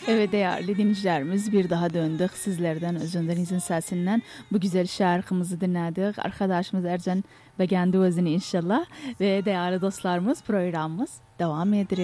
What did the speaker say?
Evet değerli dinleyicilerimiz, bir daha döndük sizlerden Özündeniz'in sesinden bu güzel şarkımızı dinledik. Arkadaşımız Ercan beğendi özünü inşallah ve değerli dostlarımız programımız devam ediyor.